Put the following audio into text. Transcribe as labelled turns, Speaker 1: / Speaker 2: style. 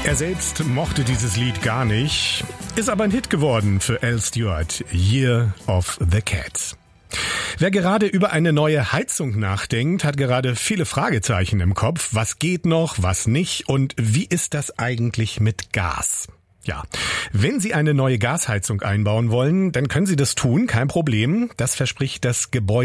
Speaker 1: Er selbst mochte dieses Lied gar nicht, ist aber ein Hit geworden für Al Stewart, Year of the Cat. Wer gerade über eine neue Heizung nachdenkt, hat gerade viele Fragezeichen im Kopf. Was geht noch, was nicht und wie ist das eigentlich mit Gas? Ja, wenn Sie eine neue Gasheizung einbauen wollen, dann können Sie das tun, kein Problem. Das verspricht das Gebäude